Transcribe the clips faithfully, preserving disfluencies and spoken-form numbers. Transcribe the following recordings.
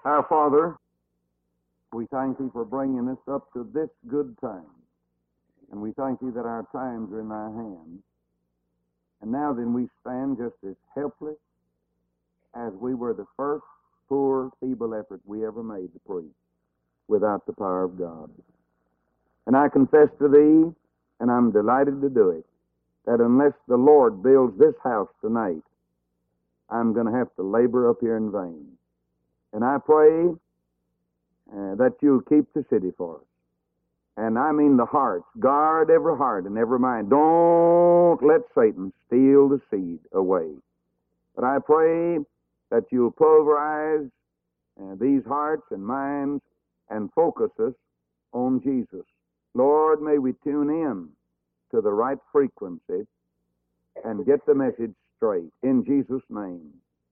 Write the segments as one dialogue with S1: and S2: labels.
S1: Our Father, we thank Thee for bringing us up to this good time. And we thank Thee that our times are in Thy hands. And now then we stand just as helpless as we were the first poor, feeble effort we ever made to preach without the power of God. And I confess to Thee, and I'm delighted to do it, that unless the Lord builds this house tonight, I'm going to have to labor up here in vain. And I pray uh, that You'll keep the city for us. And I mean the hearts. Guard every heart and every mind. Don't let Satan steal the seed away. But I pray that You'll pulverize uh, these hearts and minds and focus us on Jesus. Lord, may we tune in to the right frequency and get the message straight. In Jesus' name,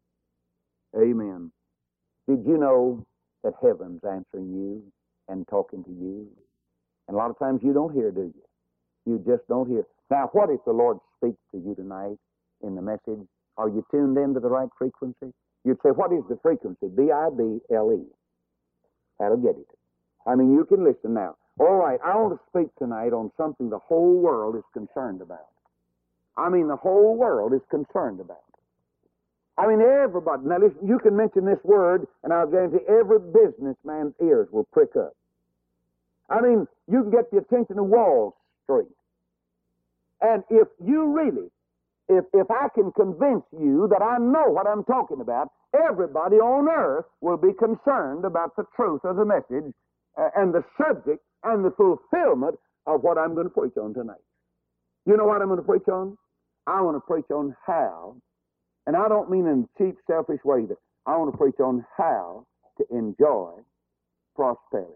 S1: amen. Did you know that heaven's answering you and talking to you? And a lot of times you don't hear, do you? You just don't hear. Now, what if the Lord speaks to you tonight in the message? Are you tuned into the right frequency? You'd say, what is the frequency? B I B L E. That'll get it. I mean, you can listen now. All right, I want to speak tonight on something the whole world is concerned about. I mean, the whole world is concerned about. I mean, everybody. Now, listen, you can mention this word, and I'll guarantee every businessman's ears will prick up. I mean, you can get the attention of Wall Street. And if you really, if, if I can convince you that I know what I'm talking about, everybody on earth will be concerned about the truth of the message uh, and the subject and the fulfillment of what I'm going to preach on tonight. You know what I'm going to preach on? I want to preach on how, and I don't mean in a cheap, selfish way either. I want to preach on how to enjoy prosperity.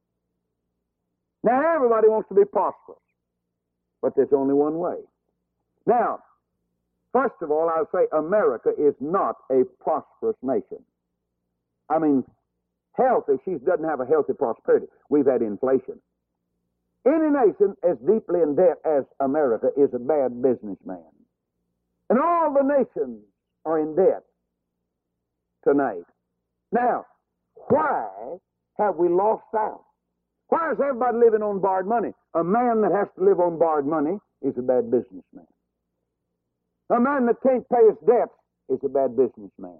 S1: Now, everybody wants to be prosperous, but there's only one way. Now, first of all, I'll say America is not a prosperous nation. I mean, healthy, she doesn't have a healthy prosperity. We've had inflation. Any nation as deeply in debt as America is a bad businessman. And all the nations are in debt tonight. Now, why have we lost out? Why is everybody living on borrowed money? A man that has to live on borrowed money is a bad businessman. A man that can't pay his debts is a bad businessman.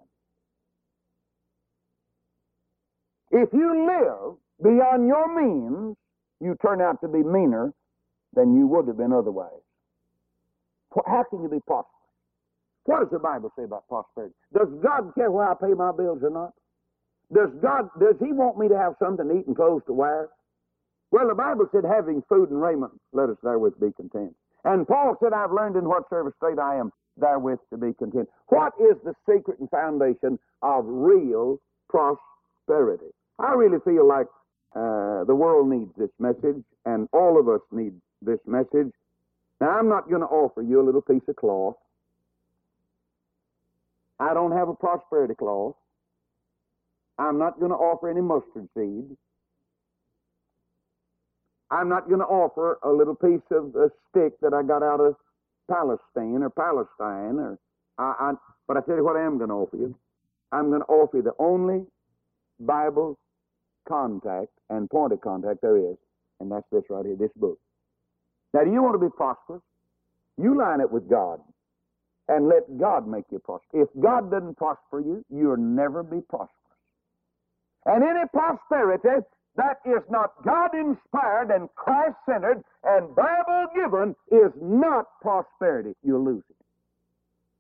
S1: If you live beyond your means, you turn out to be meaner than you would have been otherwise. How can you be prosperous? What does the Bible say about prosperity? Does God care where I pay my bills or not? Does God, does He want me to have something to eat and clothes to wear? Well, the Bible said, having food and raiment, let us therewith be content. And Paul said, I've learned in whatsoever state I am therewith to be content. What is the secret and foundation of real prosperity? I really feel like uh, the world needs this message, and all of us need this message. Now, I'm not going to offer you a little piece of cloth. I don't have a prosperity cloth. I'm not going to offer any mustard seed. I'm not going to offer a little piece of a stick that I got out of Palestine or Palestine. Or I, I, but I tell you what I am going to offer you. I'm going to offer you the only Bible contact and point of contact there is, and that's this right here, this book. Now, do you want to be prosperous? You line it with God and let God make you prosperous. If God doesn't prosper you, you'll never be prosperous. And any prosperity that is not God-inspired and Christ-centered and Bible-given is not prosperity. You'll lose it.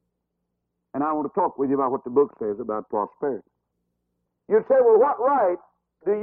S1: And I want to talk with you about what the book says about prosperity. You'd say, well, what right